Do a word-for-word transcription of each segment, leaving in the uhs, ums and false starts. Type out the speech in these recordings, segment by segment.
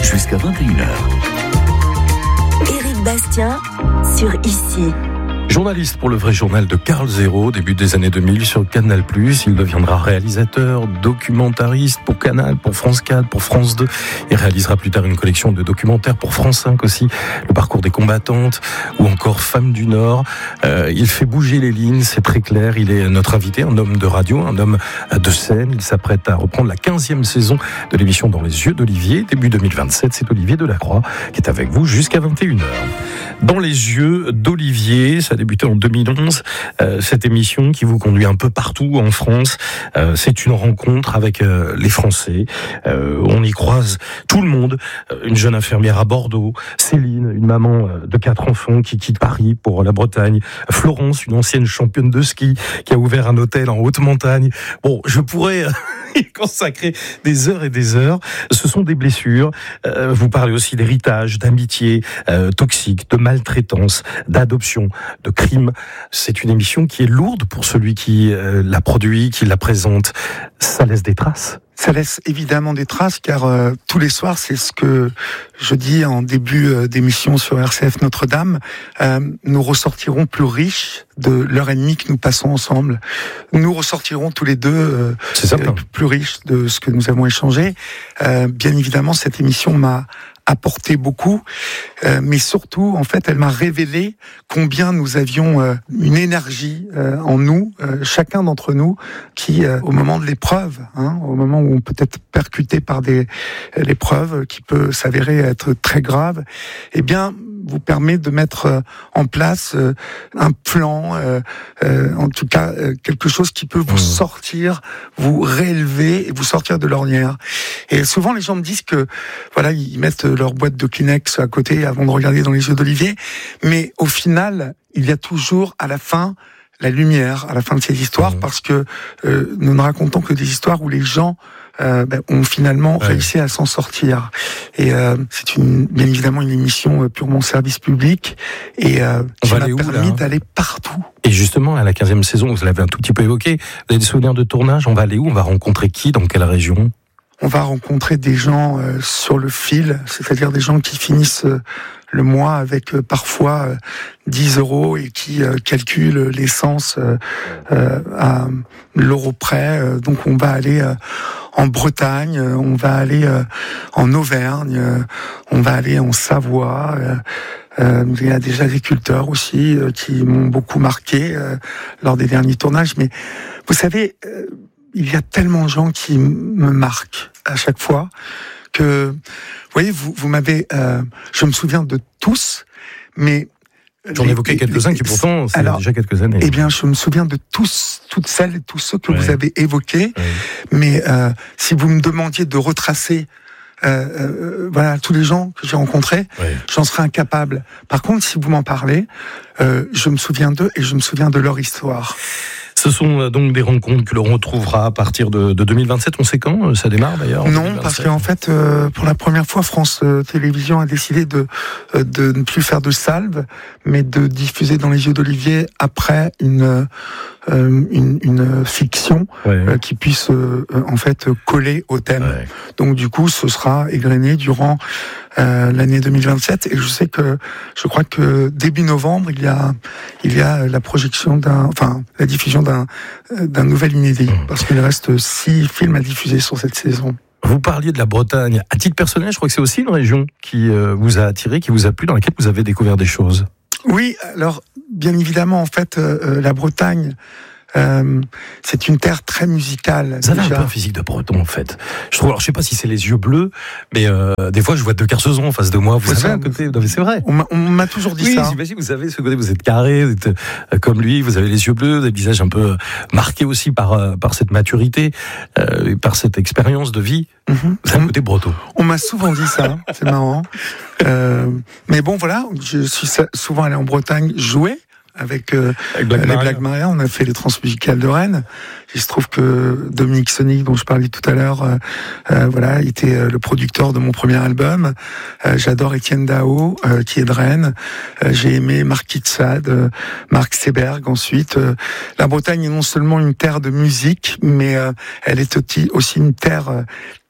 jusqu'à vingt et une heures. Éric Bastien sur Ici. Journaliste pour le vrai journal de Carl Zéro, début des années deux mille sur Canal plus, il deviendra réalisateur, documentariste pour Canal, pour France quatre, pour France deux, et réalisera plus tard une collection de documentaires pour France cinq aussi, le parcours des combattantes, ou encore Femmes du Nord. Euh, il fait bouger les lignes, c'est très clair, il est notre invité, un homme de radio, un homme de scène, il s'apprête à reprendre la quinzième saison de l'émission Dans les yeux d'Olivier, début deux mille vingt-sept, c'est Olivier Delacroix qui est avec vous jusqu'à vingt et une heures. Dans les yeux d'Olivier, ça a débuté en deux mille onze, euh, cette émission qui vous conduit un peu partout en France. Euh, c'est une rencontre avec euh, les Français. Euh, on y croise tout le monde. Euh, une jeune infirmière à Bordeaux, Céline, une maman euh, de quatre enfants qui quitte Paris pour la Bretagne, Florence, une ancienne championne de ski qui a ouvert un hôtel en haute montagne. Bon, je pourrais y consacrer des heures et des heures. Ce sont des blessures. Euh, vous parlez aussi d'héritage, d'amitié euh, toxique, de maltraitance, d'adoption, de crime. C'est une émission qui est lourde pour celui qui euh, la produit, qui la présente. Ça laisse des traces. Ça laisse évidemment des traces, car euh, tous les soirs, c'est ce que je dis en début euh, d'émission sur R C F Notre-Dame, euh, nous ressortirons plus riches de l'heure et demie que nous passons ensemble. Nous ressortirons tous les deux euh, euh, plus riches de ce que nous avons échangé. Euh, bien évidemment, cette émission m'a apporté beaucoup, euh, mais surtout, en fait, elle m'a révélé combien nous avions euh, une énergie euh, en nous, euh, chacun d'entre nous, qui, euh, au moment de l'épreuve, hein, au moment où on peut être percuté par des l'épreuve qui peut s'avérer être très grave, eh bien, vous permet de mettre en place un plan, euh, euh, en tout cas euh, quelque chose qui peut vous mmh. sortir, vous réélever et vous sortir de l'ornière. Et souvent les gens me disent que voilà, ils mettent leur boîte de Kleenex à côté avant de regarder Dans les yeux d'Olivier, mais au final, il y a toujours à la fin la lumière à la fin de ces histoires, mmh. parce que euh, nous ne racontons que des histoires où les gens euh, ben, ont finalement ouais. réussi à s'en sortir. Et euh, c'est une, bien évidemment une émission euh, purement service public et euh, qui m'a permis où, d'aller partout. Et justement, à la quinzième saison, vous l'avez un tout petit peu évoqué, vous avez des souvenirs de tournage, on va aller où? On va rencontrer qui? Dans quelle région? On va rencontrer des gens euh, sur le fil, c'est-à-dire des gens qui finissent euh, le mois avec euh, parfois euh, dix euros et qui euh, calculent l'essence euh, euh, à l'euro près. Euh, donc on va aller euh, en Bretagne, euh, on va aller euh, en Auvergne, euh, on va aller en Savoie. Euh, Euh, il y a des agriculteurs aussi euh, qui m'ont beaucoup marqué euh, lors des derniers tournages. Mais vous savez, euh, il y a tellement de gens qui me marquent à chaque fois que, vous voyez, vous, vous m'avez, euh, je me souviens de tous, mais j'en ai évoqué quelques-uns qui pourtant, c'est alors, déjà quelques années. Eh bien, je me souviens de tous, toutes celles et tous ceux que ouais. vous avez évoqués. Ouais. Mais euh, si vous me demandiez de retracer Euh, euh, voilà, tous les gens que j'ai rencontrés, oui. j'en serais incapable. Par contre, si vous m'en parlez, euh, je me souviens d'eux et je me souviens de leur histoire. Ce sont donc des rencontres que l'on retrouvera à partir de, de deux mille vingt-sept. On sait quand ça démarre d'ailleurs? Non, deux mille vingt-sept. Parce qu'en fait, euh, pour la première fois, France euh, Télévisions a décidé de, euh, de ne plus faire de salve, mais de diffuser Dans les yeux d'Olivier après une, euh, une, une fiction ouais. euh, qui puisse euh, en fait coller au thème. Ouais. Donc du coup, ce sera égrené durant Euh, l'année deux mille vingt-sept, et je sais que je crois que début novembre il y a il y a la projection d'un enfin la diffusion d'un d'un nouvel inédit, parce qu'il reste six films à diffuser sur cette saison. Vous parliez de la Bretagne. À titre personnel, je crois que c'est aussi une région qui euh, vous a attiré, qui vous a plu, dans laquelle vous avez découvert des choses. Oui, alors bien évidemment, en fait, euh, la Bretagne. Euh, c'est une terre très musicale. Vous avez déjà. un peu un physique de breton en fait. Je trouve, alors je sais pas si c'est les yeux bleus, mais euh, des fois je vois deux Kersozon en face de moi. Vous savez, à côté, non mais c'est vrai. On m'a, on m'a toujours dit oui, ça. J'imagine, vous avez ce côté, vous êtes carré, vous êtes euh, comme lui, vous avez les yeux bleus, vous avez le visage un peu marqué aussi par euh, par cette maturité, euh, par cette expérience de vie. Mm-hmm. Vous avez un côté breton. On m'a souvent dit ça. C'est marrant. Euh, mais bon, voilà, je suis souvent allé en Bretagne jouer. Avec, euh, avec Black les Maria. Black Maria, on a fait les transmusicales de Rennes. Il se trouve que Dominique Sonic, dont je parlais tout à l'heure, euh, euh, voilà, était euh, le producteur de mon premier album. Euh, j'adore Étienne Dao, euh, qui est de Rennes. Euh, j'ai aimé Marc Kitsad, euh, Marc Seberg ensuite. Euh, la Bretagne est non seulement une terre de musique, mais euh, elle est aussi une terre euh,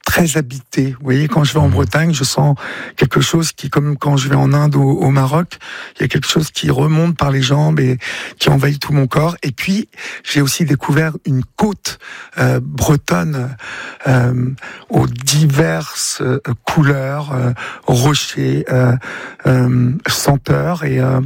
très habité. Vous voyez, quand je vais en Bretagne, je sens quelque chose qui, comme quand je vais en Inde ou au Maroc, il y a quelque chose qui remonte par les jambes et qui envahit tout mon corps. Et puis, j'ai aussi découvert une côte euh, bretonne euh, aux diverses euh, couleurs, euh, rochers, euh, euh, senteurs. Et euh,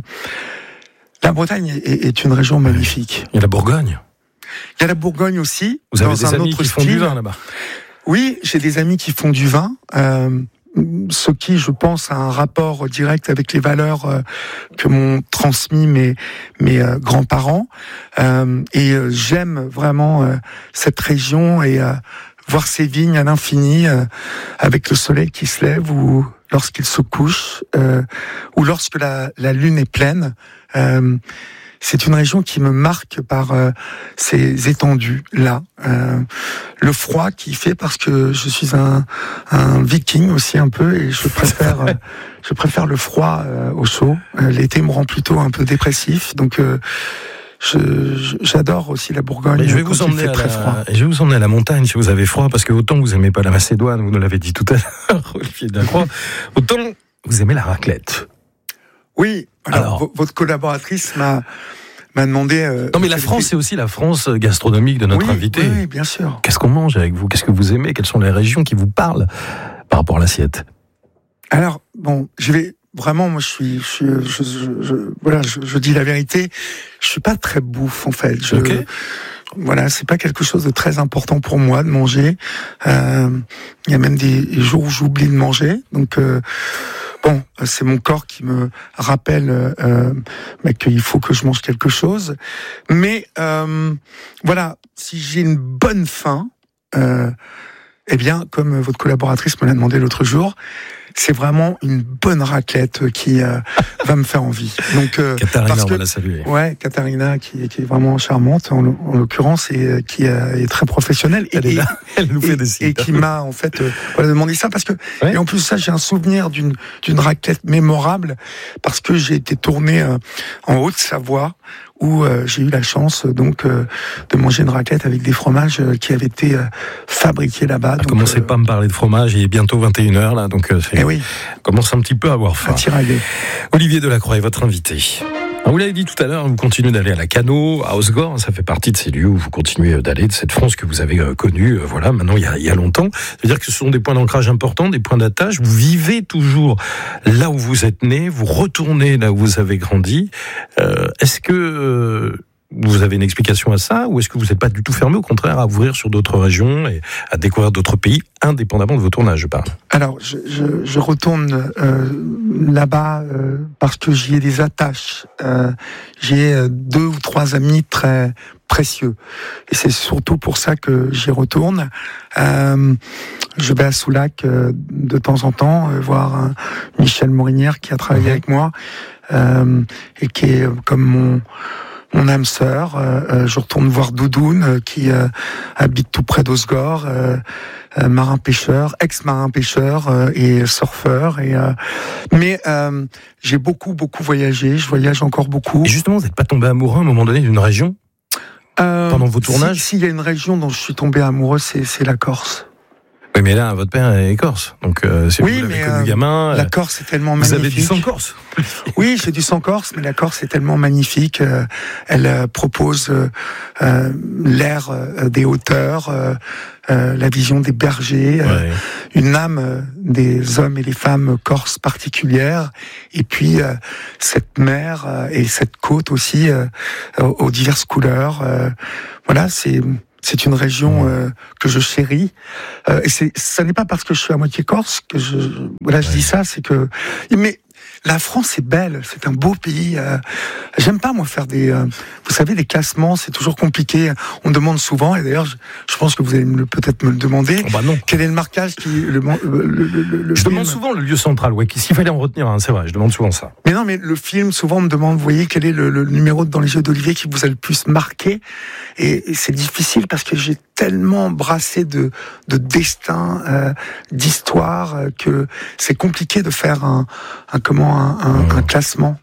la Bretagne est, est une région magnifique. Il y a la Bourgogne. Il y a la Bourgogne aussi. Vous avez dans des un amis autre qui font style. du vin là-bas. Oui, j'ai des amis qui font du vin, euh, ce qui, je pense, a un rapport direct avec les valeurs euh, que m'ont transmis mes mes euh, grands-parents. Euh, et euh, j'aime vraiment euh, cette région et euh, voir ces vignes à l'infini, euh, avec le soleil qui se lève ou lorsqu'il se couche, euh, ou lorsque la, la lune est pleine. Euh, C'est une région qui me marque par euh, ces étendues-là. Euh, le froid qui fait parce que je suis un, un viking aussi un peu et je préfère, euh, je préfère le froid euh, au chaud. Euh, l'été me rend plutôt un peu dépressif, donc euh, je, je, j'adore aussi la Bourgogne. Mais je vais vous emmener à très la, froid. je vais vous emmener à la montagne si vous avez froid, parce que autant vous aimez pas la Macédoine, vous nous l'avez dit tout à l'heure, Olivier Delacroix, autant vous aimez la raclette. Oui, alors, Alors v- votre collaboratrice m'a m'a demandé. Euh, non mais la France, c'est aussi la France gastronomique de notre oui, invité. Oui, oui, bien sûr. Qu'est-ce qu'on mange avec vous? Qu'est-ce que vous aimez? Quelles sont les régions qui vous parlent par rapport à l'assiette? Alors bon, je vais vraiment, moi, je suis, je, suis, je, je, je voilà, je, je dis la vérité. Je suis pas très bouffe en fait. Je, Okay. Voilà, c'est pas quelque chose de très important pour moi de manger. Euh, il y a même des jours où j'oublie de manger, donc. Euh, Bon, c'est mon corps qui me rappelle euh, mais qu'il faut que je mange quelque chose. Mais euh, voilà, si j'ai une bonne faim, euh, eh bien, comme votre collaboratrice me l'a demandé l'autre jour, c'est vraiment une bonne raclette qui euh, va me faire envie. Donc, euh, Katharina, parce on que, va la saluer. Ouais, Katharina, qui, qui est vraiment charmante en, en l'occurrence et euh, qui euh, est très professionnelle. Elle et, est là, elle nous fait et, des signes. et qui m'a en fait euh, voilà, demandé ça parce que Ouais. et en plus de ça j'ai un souvenir d'une d'une raclette mémorable parce que j'ai été tourné euh, en Haute-Savoie où euh, j'ai eu la chance euh, donc euh, de manger une raclette avec des fromages euh, qui avaient été euh, fabriqués là-bas. Ah, donc, commencez euh, pas à me parler de fromage, il est bientôt vingt et une heures là, donc euh, c'est, eh oui, commence un petit peu à avoir faim. un tiraillé. Olivier Delacroix est votre invité. Alors, vous l'avez dit tout à l'heure, vous continuez d'aller à la Cano, à Osgore, ça fait partie de ces lieux où vous continuez d'aller, de cette France que vous avez euh, connue, euh, voilà, maintenant il y a, il y a longtemps. C'est-à-dire que ce sont des points d'ancrage importants, des points d'attache. Vous vivez toujours là où vous êtes né, vous retournez là où vous avez grandi. Euh, est-ce que euh, vous avez une explication à ça, ou est-ce que vous n'êtes pas du tout fermé, au contraire, à ouvrir sur d'autres régions et à découvrir d'autres pays, indépendamment de vos tournages, je parle? Alors, je, je, je retourne euh, là-bas euh, parce que j'y ai des attaches. Euh, j'ai euh, deux ou trois amis très précieux. Et c'est surtout pour ça que j'y retourne. Euh, je vais à Soulac euh, de temps en temps, euh, voir un Michel Morinière qui a travaillé Mmh. avec moi euh, et qui est euh, comme mon... mon âme sœur. Euh, je retourne voir Doudoune euh, qui euh, habite tout près d'Osgore, euh, euh, marin pêcheur, ex-marin pêcheur euh, et surfeur. Et euh, mais euh, j'ai beaucoup beaucoup voyagé. Je voyage encore beaucoup. Et justement, vous n'êtes pas tombé amoureux à un moment donné d'une région Euh, pendant vos tournages? si- S'il y a une région dont je suis tombé amoureux, c'est c'est la Corse. Oui, mais là, votre père est corse, donc euh, si Oui, vous l'avez mais, connu euh, gamin, La euh, Corse est tellement vous magnifique. avez du sang corse. Oui, j'ai du sang corse, mais la Corse est tellement magnifique. Euh, elle euh, propose euh, euh, l'air euh, des hauteurs, euh, euh, la vision des bergers, euh, Ouais. une âme euh, des hommes et des femmes corses particulières, et puis euh, cette mer euh, et cette côte aussi euh, aux, aux diverses couleurs. Euh, voilà, c'est c'est une région euh, que je chéris. Euh, et c'est ça n'est pas parce que je suis à moitié corse que je voilà je Ouais. dis ça, c'est que mais la France est belle, c'est un beau pays. Euh, j'aime pas moi faire des, euh, vous savez, des classements, c'est toujours compliqué. On me demande souvent, et d'ailleurs, je, je pense que vous allez me le- peut-être me le demander. Oh bah non. Quel est le marquage qui le, le, le, le, le Je film. demande souvent le lieu central, ouais, s'il fallait en retenir un, c'est vrai, je demande souvent ça. Mais non, mais le film, souvent, on me demande, vous voyez, quel est le, le numéro de Dans les yeux d'Olivier qui vous a le plus marqué. Et, et c'est difficile parce que j'ai tellement brassé de, de destin, euh, d'histoire, euh, que c'est compliqué de faire un, un comment, un, un, un classement.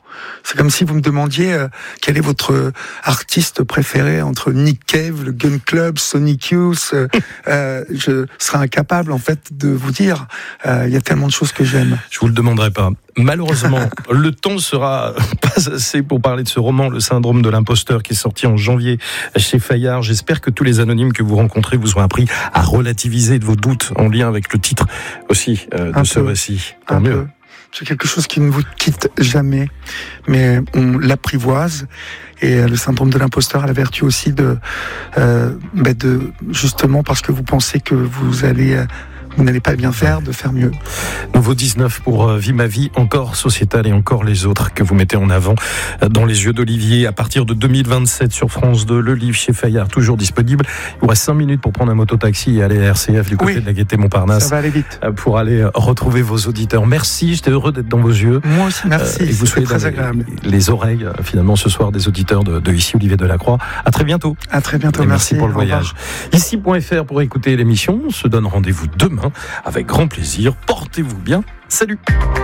C'est comme si vous me demandiez euh, quel est votre artiste préféré entre Nick Cave, le Gun Club, Sonic Youth. Euh, euh, je serais incapable en fait de vous dire. Euh, il y a tellement de choses que j'aime. Je vous le demanderai pas. Malheureusement, le temps ne sera pas assez pour parler de ce roman, Le syndrome de l'imposteur, qui est sorti en janvier chez Fayard. J'espère que tous les anonymes que vous rencontrez vous ont appris à relativiser de vos doutes en lien avec le titre aussi euh, de Un ce peu. récit. Tant Un mieux. peu. C'est quelque chose qui ne vous quitte jamais, mais on l'apprivoise. Et le syndrome de l'imposteur a la vertu aussi de, euh, bah de justement parce que vous pensez que vous allez, euh, vous n'allez pas bien faire, de faire mieux. Nouveau dix-neuf pour euh, Vie ma vie, encore sociétal et encore les autres que vous mettez en avant euh, dans Les yeux d'Olivier à partir de deux mille vingt-sept sur France deux. Le livre chez Fayard, toujours disponible. Il vous reste cinq minutes pour prendre un mototaxi et aller à R C F du côté Oui. de la Gaîté-Montparnasse. Ça va aller vite. euh, Pour aller euh, retrouver vos auditeurs. Merci, j'étais heureux d'être dans vos yeux. Moi aussi, merci. Euh, et que vous C'était soyez très dans agréable. les, les oreilles euh, finalement ce soir des auditeurs de, de ici Olivier Delacroix. À très bientôt. À très bientôt. Et merci, Merci pour le Au revoir. voyage. Ici point F R pour écouter l'émission. On se donne rendez-vous demain avec grand plaisir. Portez-vous bien. Salut.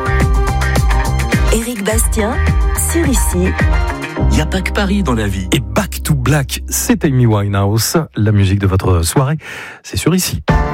Éric Bastien sur Ici. Il n'y a pas que Paris dans la vie. Et Back to Black, c'est Amy Winehouse. La musique de votre soirée, c'est sur Ici.